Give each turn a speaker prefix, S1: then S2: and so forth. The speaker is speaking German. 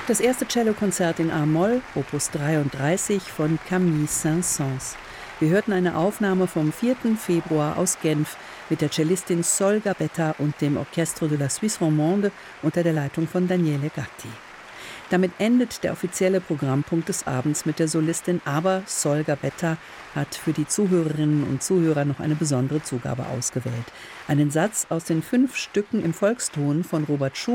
S1: Das erste Cellokonzert in A-Moll, Opus 33 von Camille Saint-Saëns. Wir hörten eine Aufnahme vom 4. Februar aus Genf mit der Cellistin Sol Gabetta und dem Orchestre de la Suisse Romande unter der Leitung von Daniele Gatti. Damit endet der offizielle Programmpunkt des Abends mit der Solistin, aber Sol Gabetta hat für die Zuhörerinnen und Zuhörer noch eine besondere Zugabe ausgewählt. Einen Satz aus den 5 Stücken im Volkston von Robert Schumann